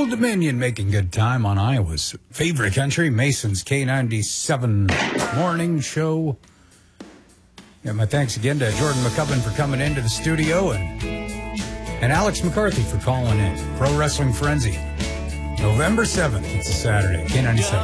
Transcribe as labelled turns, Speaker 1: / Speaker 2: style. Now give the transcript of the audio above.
Speaker 1: Old Dominion making good time on Iowa's favorite country, Mason's K97 morning show. Yeah, my thanks again to Jordan McCubbin for coming into the studio and Alex McCarthy for calling in. Pro Wrestling Frenzy, November 7th. It's a Saturday, K97.